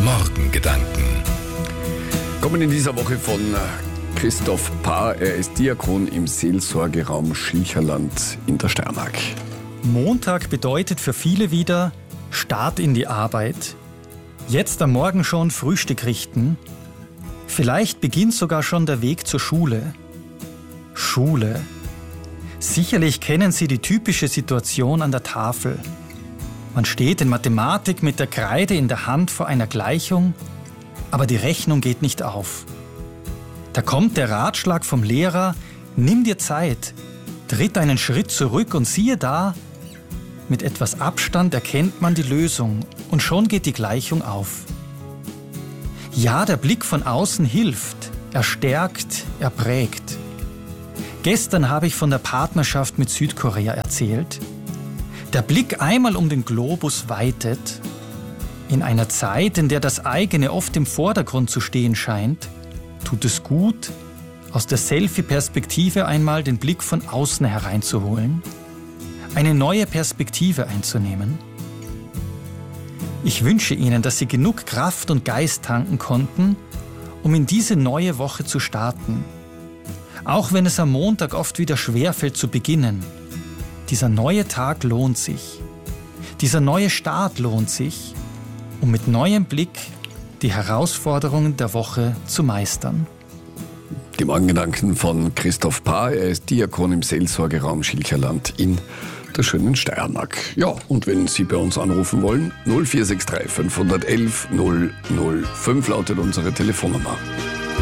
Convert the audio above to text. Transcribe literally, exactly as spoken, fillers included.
Morgengedanken. Kommen in dieser Woche von Christoph Paar. Er ist Diakon im Seelsorgeraum Schilcherland in der Steiermark. Montag bedeutet für viele wieder Start in die Arbeit. Jetzt am Morgen schon Frühstück richten. Vielleicht beginnt sogar schon der Weg zur Schule. Schule. Sicherlich kennen Sie die typische Situation an der Tafel. Man steht in Mathematik mit der Kreide in der Hand vor einer Gleichung, aber die Rechnung geht nicht auf. Da kommt der Ratschlag vom Lehrer: Nimm dir Zeit, tritt einen Schritt zurück und siehe da, mit etwas Abstand erkennt man die Lösung und schon geht die Gleichung auf. Ja, der Blick von außen hilft, er stärkt, er prägt. Gestern habe ich von der Partnerschaft mit Südkorea erzählt. Der Blick einmal um den Globus weitet. In einer Zeit, in der das eigene oft im Vordergrund zu stehen scheint, tut es gut, aus der Selfie-Perspektive einmal den Blick von außen hereinzuholen, eine neue Perspektive einzunehmen. Ich wünsche Ihnen, dass Sie genug Kraft und Geist tanken konnten, um in diese neue Woche zu starten. Auch wenn es am Montag oft wieder schwerfällt zu beginnen, dieser neue Tag lohnt sich. Dieser neue Start lohnt sich, um mit neuem Blick die Herausforderungen der Woche zu meistern. Die Morgengedanken von Christoph Paar. Er ist Diakon im Seelsorgeraum Schilcherland in der schönen Steiermark. Ja, und wenn Sie bei uns anrufen wollen, null vier sechs drei fünf eins eins null null fünf lautet unsere Telefonnummer.